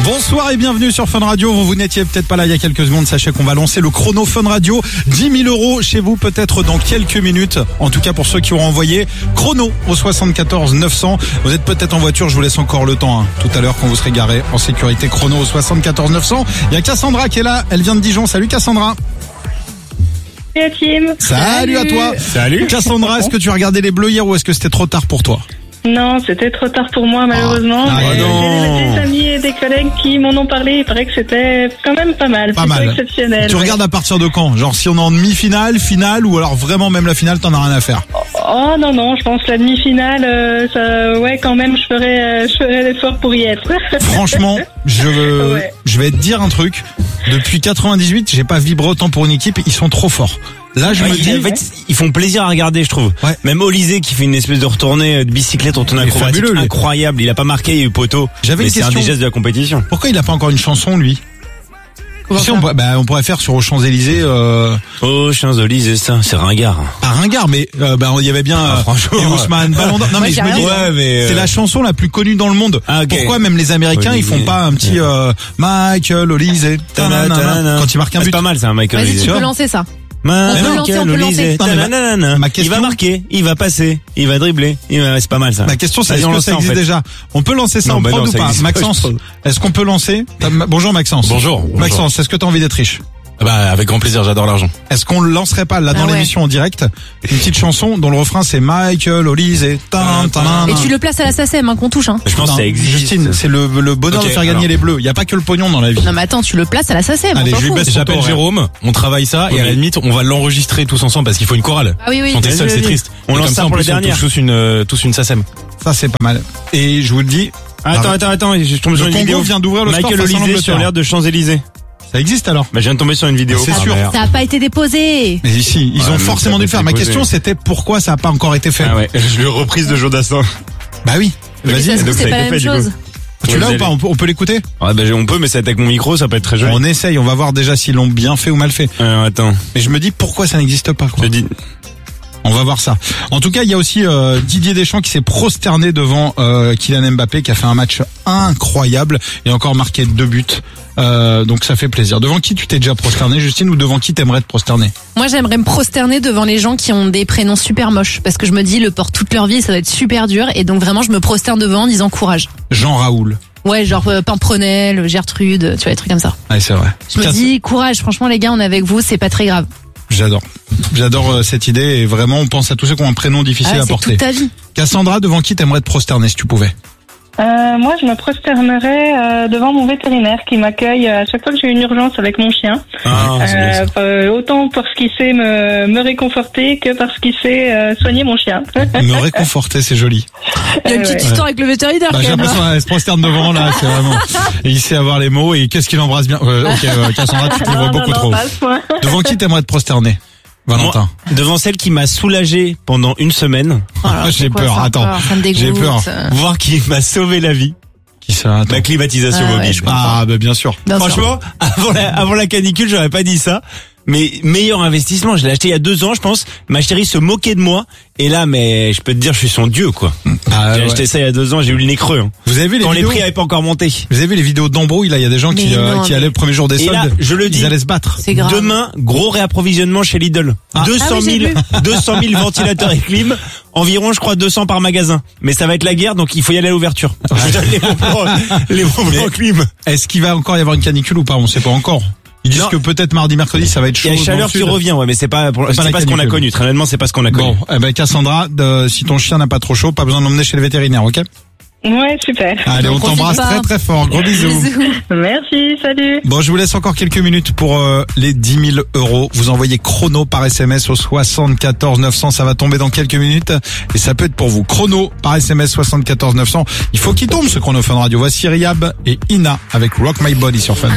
Bonsoir et bienvenue sur Fun Radio. Vous n'étiez peut-être pas là il y a quelques secondes. Sachez qu'on va lancer le chrono Fun Radio. 10 000 euros chez vous peut-être dans quelques minutes. En tout cas pour ceux qui auront envoyé chrono au 74 900. Vous êtes peut-être en voiture, je vous laisse encore le temps. Tout à l'heure quand vous serez garé en sécurité, chrono au 74 900. Il y a Cassandra qui est là. Elle vient de Dijon. Salut Cassandra. Salut Tim. Salut à toi. Salut. Cassandra, est-ce que tu as regardé les Bleus hier ou est-ce que c'était trop tard pour toi? Non, c'était trop tard pour moi malheureusement. Ah, Mais non. j'ai des amis et des collègues qui m'en ont parlé. Il paraît que c'était quand même pas mal, plutôt exceptionnel. Tu regardes à partir de quand? Genre si on est en demi-finale, finale ou alors vraiment même la finale, t'en as rien à faire? Oh non, je pense que la demi-finale, ouais quand même, je ferai l'effort pour y être. Franchement, je vais te dire un truc. Depuis 98, j'ai pas vibré autant pour une équipe. Ils sont trop forts. Là, je me dis, en fait, ils font plaisir à regarder, je trouve. Ouais. Même Olysée qui fait une espèce de retournée de bicyclette, retournée Il est acrobatique fabuleux, lui. incroyable. Il a pas marqué, il y a eu poteau. J'avais Mais une c'est un question. des gestes de la compétition. Pourquoi il a pas encore une chanson, lui? Tu sais, on pourrait faire sur aux Champs-Élysées, Oh, Champs-Élysées, ça, c'est ringard. pas ringard, mais il y avait bien franchement, et Ousmane Ballon d'Or. Non mais je me dis, Ouais, mais c'est la chanson la plus connue dans le monde. Ah, ok. Pourquoi même les Américains ils font Olysée. pas un petit Michael Olysée quand il marque un C'est but? pas mal, c'est un Michael Vas-y, Olysée. tu peux lancer ça. Michael on peut lancer. Olysée. Non, mais Tananana. ma Il question- va marquer, il va passer, il va dribbler. C'est pas mal ça. Ma question c'est Vas-y, est-ce on que lance ça ça, en existe fait. déjà? On peut lancer ça Non, en bah prod non, ou ça pas? existe pas, Maxence, je pense. est-ce qu'on peut lancer? Bonjour Maxence. Bonjour. Maxence, est-ce que t'as envie d'être riche? Bah, avec grand plaisir, j'adore l'argent. Est-ce qu'on le lancerait pas là dans Ah ouais. l'émission en direct? Une petite chanson dont le refrain c'est Michael Olysée. Et tu le places à la SACEM, qu'on touche, hein. Je pense que ça existe. Justine, c'est le bonheur Ok, de faire gagner alors. les bleus. Il y a pas que le pognon dans la vie. Non, mais attends, tu le places à la SACEM, Allez, on s'en je lui fout. baisse son J'appelle taux, ouais. Jérôme, on travaille ça et à la limite on va l'enregistrer tous ensemble parce qu'il faut une chorale. Ah oui, oui. Chanter seul Vas-y, c'est vas-y. triste. On Et lance comme ça en pour plus, les on touche dernières. tous une SACEM. Ça c'est pas mal. Et je vous le dis, Attends, je tombe sur le une Congo vidéo. vient d'ouvrir le score Michael face à Olysée l'Angleterre. sur l'air de Champs-Élysées. ça existe alors. Bah, je viens de tomber sur une vidéo. C'est sûr. Ça a pas été déposé. Mais ici, ils Ouais, ont mais forcément ça dû le peut faire. Ma déposer. question c'était pourquoi ça a pas encore été fait. Ah ouais, je l'ai reprise de Jodassin. Bah oui. Mais ça se Vas-y. trouve, donc ça c'est a pas été la même fait, du chose. coup. Tu l'as ou pas? On peut l'écouter? Ouais, bah, on peut, mais c'est avec mon micro, ça peut être très joli. On essaye. On va voir déjà s'ils l'ont bien fait ou mal fait. Attends, Mais je me dis pourquoi ça n'existe pas, quoi. je dis. On va voir ça. En tout cas, il y a aussi Didier Deschamps qui s'est prosterné devant Kylian Mbappé qui a fait un match incroyable et encore marqué 2 buts. Donc ça fait plaisir. Devant qui tu t'es déjà prosterné, Justine, ou devant qui t'aimerais te prosterner? Moi, j'aimerais me prosterner devant les gens qui ont des prénoms super moches. Parce que je me dis, le portent toute leur vie, ça va être super dur. Et donc vraiment, je me prosterne devant en disant courage. Jean Raoul. Ouais, genre Pimprenel, Gertrude, tu vois, des trucs comme ça. Ouais, c'est vrai. Je me dis, courage, franchement, les gars, on est avec vous, c'est pas très grave. J'adore cette idée et vraiment on pense à tous ceux qui ont un prénom difficile Ah, à c'est porter. toute ta vie. Cassandra, devant qui t'aimerais te prosterner si tu pouvais? Moi, je me prosternerai devant mon vétérinaire qui m'accueille à chaque fois que j'ai une urgence avec mon chien. Autant parce qu'il sait me réconforter que parce qu'il sait soigner mon chien. Me réconforter, c'est joli. Il y a une petite Ouais. histoire avec le vétérinaire, Bah, quand j'ai même. l'impression qu'elle se prosterne devant là, c'est vraiment. Et il sait avoir les mots et qu'est-ce qu'il embrasse bien. Cassandra, tu te les vois beaucoup trop. Pas à ce point. Devant qui t'aimerais te prosterner, Valentin? Moi, devant celle qui m'a soulagé pendant une semaine, Oh là là, J'ai pourquoi peur, ça a attends. peur, ça me dégoûte. J'ai peur. voir qui m'a sauvé la vie, Qui ça? Attends. la climatisation Ah ouais, mobile. je comprends. Ah, bah bien sûr. Bien sûr. Franchement, avant la canicule, j'aurais pas dit ça. Mais meilleur investissement, je l'ai acheté il y a 2 ans, je pense. Ma chérie se moquait de moi. Et là, mais je peux te dire, je suis son dieu, quoi. Ah, J'ai ouais. acheté ça il y a 2 ans, j'ai eu le nez creux. Hein. Vous avez vu les Quand les vidéos? prix avaient pas encore monté. Vous avez vu les vidéos d'embrouille là? Il y a des gens qui Mais non, mais- allaient le premier jour des Et soldes. là, je le dis. Ils allaient se battre. C'est grave. Demain, gros réapprovisionnement chez Lidl. Ah. 200 Ah oui, j'ai 000, 200 000 ventilateurs et clim. Environ, je crois, 200 par magasin. Mais ça va être la guerre, donc il faut y aller à l'ouverture. Je donne les bons plans clim. Est-ce qu'il va encore y avoir une canicule ou pas? On sait pas encore. Ils disent Non. que peut-être mardi, mercredi, ça va être chaud. Il y a dans chaleur le qui sud. revient, ouais, mais c'est pas la ce qu'on a canicule. connu. Très honnêtement, c'est pas ce qu'on a connu. Bon, eh ben Cassandra, si ton chien n'a pas trop chaud, pas besoin de l'emmener chez le vétérinaire, ok? Ouais, super. Allez, on profite t'embrasse pas. très très fort. Gros bisous. Bisous. Merci, salut. Bon, je vous laisse encore quelques minutes pour les 10 000 euros. Vous envoyez chrono par SMS au 74 900. Ça va tomber dans quelques minutes et ça peut être pour vous. Chrono par SMS 74 900. Il faut qu'il tombe ce chrono Fun Radio. Voici Riab et Ina avec Rock My Body sur Fun.